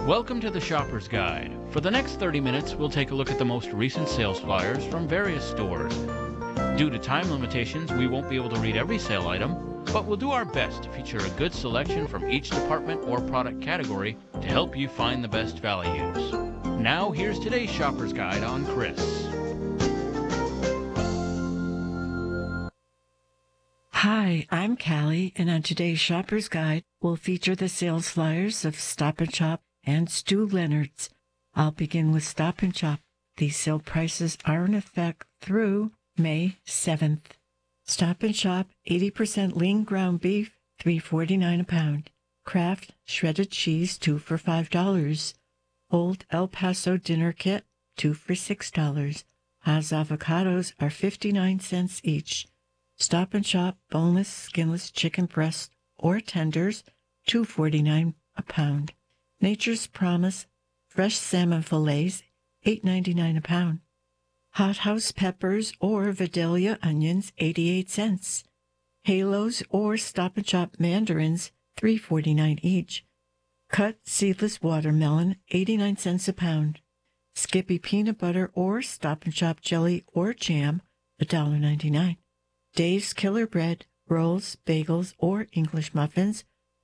Welcome to the Shopper's Guide. For the next 30 minutes, we'll take a look at the most recent sales flyers from various stores. Due to time limitations, we won't be able to read every sale item, but we'll do our best to feature a good selection from each department or product category to help you find the best values. Now, here's today's Shopper's Guide on Chris. Hi, I'm Callie, and on today's Shopper's Guide, we'll feature the sales flyers of Stop & Shop and Stu Leonard's. I'll begin with Stop & Shop. These sale prices are in effect through May 7th. Stop & Shop 80% lean ground beef, $3.49 a pound. Kraft shredded cheese, 2 for $5. Old El Paso dinner kit, 2 for $6. Hass avocados are 59 cents each. Stop & Shop boneless, skinless chicken breast or tenders, $2.49 a pound. Nature's Promise fresh salmon fillets, $8.99 a pound. Hothouse peppers or Vidalia onions, 88 cents. Halos or Stop & Shop mandarins, $3.49 each. Cut seedless watermelon, 89 cents a pound. Skippy peanut butter or Stop & Shop jelly or jam, $1.99. Dave's Killer Bread, rolls, bagels, or English muffins,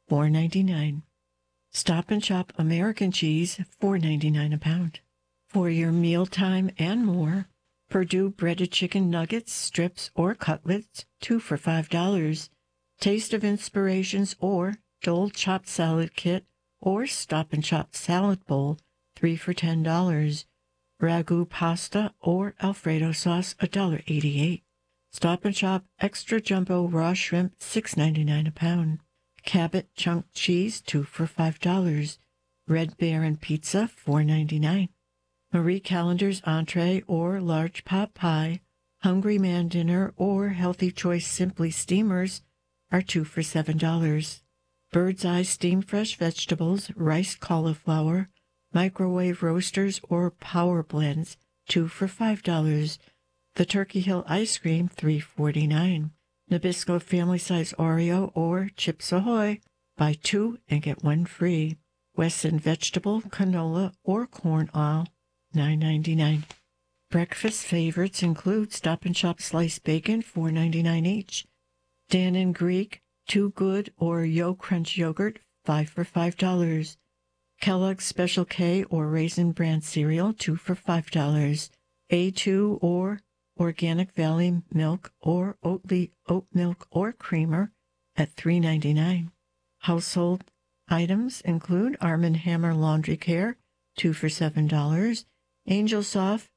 $4.99. Stop & Shop American cheese, $4.99 a pound. For your mealtime and more, Perdue breaded chicken nuggets, strips, or cutlets, 2 for $5. Taste of Inspirations or Dole chopped salad kit or Stop & Shop salad bowl, 3 for $10. Ragu pasta or Alfredo sauce, $1.88. Stop & Shop extra jumbo raw shrimp, $6.99 a pound. Cabot chunk cheese, 2 for $5. Red Baron pizza, $4.99. Marie Callender's entree or large pot pie, Hungry Man dinner or Healthy Choice Simply steamers are 2 for $7. Bird's Eye steamed fresh vegetables, rice cauliflower, microwave roasters or power blends, 2 for $5. The Turkey Hill ice cream, $3.49. Nabisco family size Oreo or Chips Ahoy, buy 2 and get 1 free. Wesson vegetable, canola, or corn oil, $9.99. Breakfast favorites include Stop & Shop sliced bacon, $4.99 each. Dan & Greek, 2 Good or Yo Crunch yogurt, 5 for $5. Kellogg's Special K or Raisin Bran cereal, 2 for $5. A2 or Organic Valley milk or Oatly oat milk or creamer at $3.99. Household items include Arm & Hammer laundry care, 2 for $7. Angel Soft